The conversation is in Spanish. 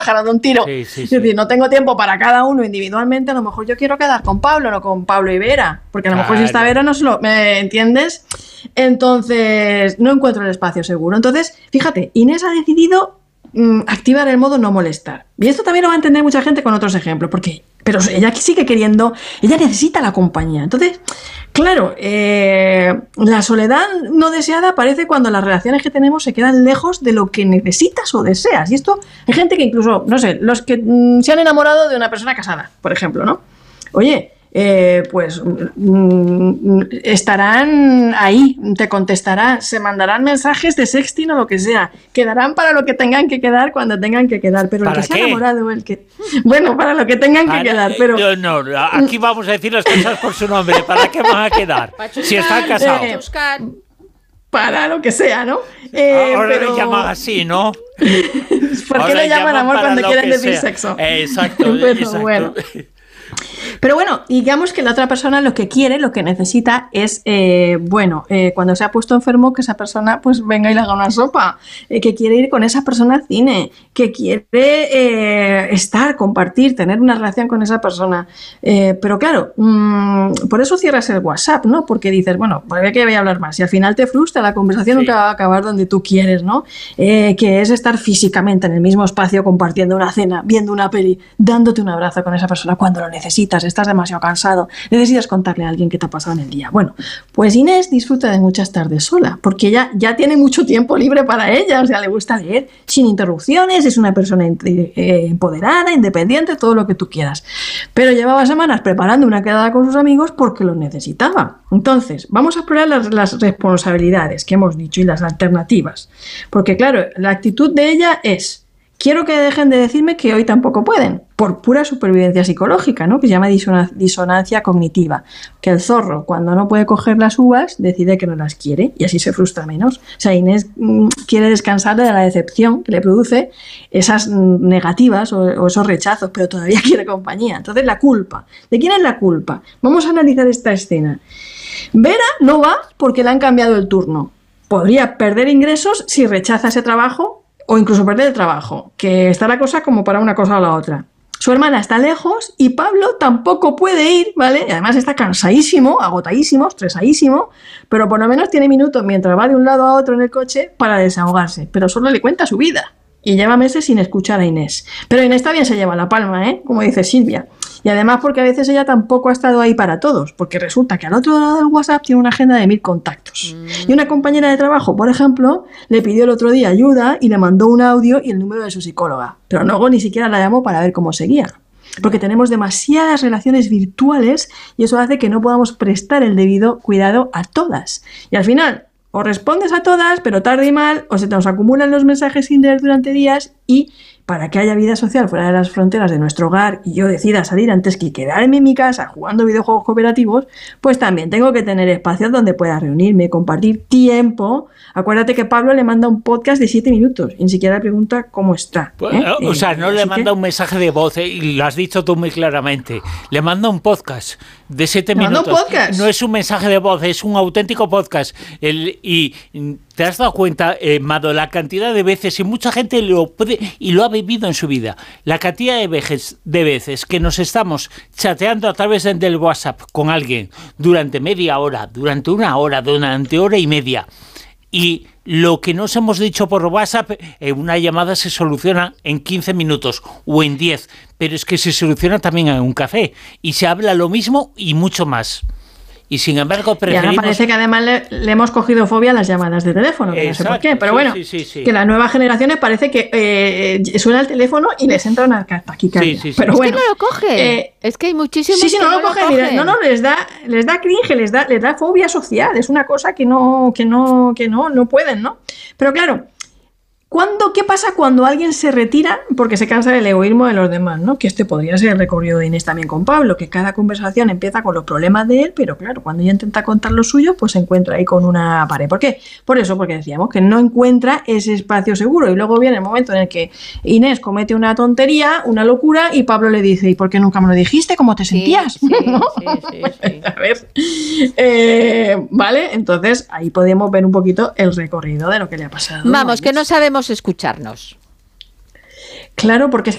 pájaros de un tiro. Es decir, no tengo tiempo para cada uno individualmente, a lo mejor yo quiero quedar con Pablo, no con Pablo y Vera, porque a lo mejor si está Vera no se lo... ¿Me entiendes? Entonces, no encuentro el espacio seguro. Entonces, fíjate, Inés ha decidido activar el modo no molestar. Y esto también lo va a entender mucha gente con otros ejemplos, pero ella sigue queriendo, ella necesita la compañía. Entonces, claro, la soledad no deseada aparece cuando las relaciones que tenemos se quedan lejos de lo que necesitas o deseas. Y esto, hay gente que incluso, no sé, los que se han enamorado de una persona casada, por ejemplo, ¿no? Oye, pues estarán ahí, te contestarán, se mandarán mensajes de sexting o lo que sea, quedarán para lo que tengan que quedar cuando tengan que quedar, pero el que se ha enamorado, bueno, para lo que tengan que quedar, pero aquí vamos a decir las cosas por su nombre, ¿para qué van a quedar? Si están casados. Para lo que sea, ¿no? Ahora pero... le llaman así, ¿no? ¿Por qué le llaman amor cuando quieren decir sexo? Exacto, pero exacto. Bueno. Pero bueno, digamos que la otra persona lo que quiere, lo que necesita es, cuando se ha puesto enfermo, que esa persona pues venga y le haga una sopa, que quiere ir con esa persona al cine, que quiere compartir, tener una relación con esa persona. Pero claro, por eso cierras el WhatsApp, ¿no? Porque dices, bueno, ¿para qué voy a hablar más? Y al final te frustra, la conversación nunca va a acabar donde tú quieres, ¿no? Que es estar físicamente en el mismo espacio, compartiendo una cena, viendo una peli, dándote un abrazo con esa persona cuando lo necesitas, estás demasiado cansado, necesitas contarle a alguien qué te ha pasado en el día. Bueno, pues Inés disfruta de muchas tardes sola, porque ella ya tiene mucho tiempo libre para ella, o sea, le gusta leer sin interrupciones, es una persona empoderada, independiente, todo lo que tú quieras. Pero llevaba semanas preparando una quedada con sus amigos porque lo necesitaba. Entonces, vamos a explorar las responsabilidades que hemos dicho y las alternativas. Porque claro, la actitud de ella es: quiero que dejen de decirme que hoy tampoco pueden, por pura supervivencia psicológica, ¿no? Que se llama disonancia cognitiva. Que el zorro, cuando no puede coger las uvas, decide que no las quiere y así se frustra menos. O sea, Inés quiere descansar de la decepción que le produce esas negativas o esos rechazos, pero todavía quiere compañía. Entonces, la culpa. ¿De quién es la culpa? Vamos a analizar esta escena. Vera no va porque le han cambiado el turno. Podría perder ingresos si rechaza ese trabajo, o incluso perder el trabajo, que está la cosa como para una cosa o la otra. Su hermana está lejos y Pablo tampoco puede ir, ¿vale? Y además está cansadísimo, agotadísimo, estresadísimo, pero por lo menos tiene minutos mientras va de un lado a otro en el coche para desahogarse, pero solo le cuenta su vida. Y lleva meses sin escuchar a Inés. Pero Inés también se lleva la palma, como dice Silvia. Y además porque a veces ella tampoco ha estado ahí para todos, porque resulta que al otro lado del WhatsApp tiene una agenda de 1000 contactos. Y una compañera de trabajo, por ejemplo, le pidió el otro día ayuda y le mandó un audio y el número de su psicóloga. Pero luego ni siquiera la llamó para ver cómo seguía. Porque tenemos demasiadas relaciones virtuales y eso hace que no podamos prestar el debido cuidado a todas. Y al final, o respondes a todas, pero tarde y mal, o se nos acumulan los mensajes sin leer durante días y para que haya vida social fuera de las fronteras de nuestro hogar y yo decida salir antes que quedarme en mi casa jugando videojuegos cooperativos, pues también tengo que tener espacios donde pueda reunirme, compartir tiempo. Acuérdate que Pablo le manda un podcast de 7 minutos y ni siquiera le pregunta cómo está. O sea, no le manda un mensaje de voz, y lo has dicho tú muy claramente. Le manda un podcast de 7 minutos. ¿Un podcast? No es un mensaje de voz, es un auténtico podcast. Y ¿te has dado cuenta, Mado, la cantidad de veces, y mucha gente lo ha vivido en su vida, la cantidad de veces que nos estamos chateando a través del WhatsApp con alguien durante media hora, durante una hora, durante hora y media, y lo que nos hemos dicho por WhatsApp, una llamada se soluciona en 15 minutos o en 10, pero es que se soluciona también en un café y se habla lo mismo y mucho más. Y sin embargo preferimos... Y ahora parece que además le hemos cogido fobia a las llamadas de teléfono, que no sé por qué, pero bueno, que las nuevas generaciones parece que suena el teléfono y les entra una taquicardia. Pero bueno, es que no lo coge, es que hay muchísimos que no lo cogen. Mira, les da cringe, les da fobia social, es una cosa que no pueden, ¿no? Pero claro, ¿qué pasa cuando alguien se retira porque se cansa del egoísmo de los demás, ¿no? Que este podría ser el recorrido de Inés también con Pablo, que cada conversación empieza con los problemas de él, pero claro, cuando ella intenta contar lo suyo, pues se encuentra ahí con una pared. ¿Por qué? Por eso, porque decíamos que no encuentra ese espacio seguro y luego viene el momento en el que Inés comete una tontería, una locura, y Pablo le dice: ¿y por qué nunca me lo dijiste? ¿Cómo te sentías? ¿No? A ver, ¿vale? Entonces ahí podemos ver un poquito el recorrido de lo que le ha pasado. Vamos, que no sabemos escucharnos. Claro, porque es